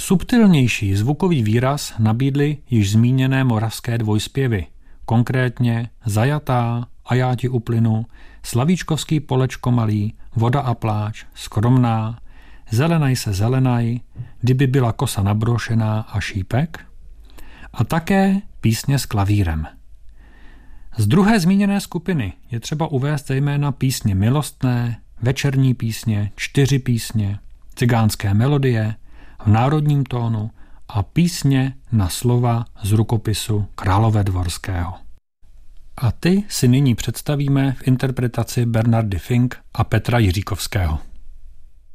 Subtilnější zvukový výraz nabídly již zmíněné moravské dvojspěvy, konkrétně Zajatá, A já ti uplynu, Slavíčkovský Polečko malý, Voda a pláč, Skromná, Zelenaj se zelenaj, Kdyby byla kosa nabrošená a Šípek, a také písně s klavírem. Z druhé zmíněné skupiny je třeba uvést zejména písně milostné, večerní písně, 4 písně, cigánské melodie, v národním tónu a písně na slova z rukopisu Královédvorského. A ty si nyní představíme v interpretaci Bernardy Fink a Petra Jiříkovského.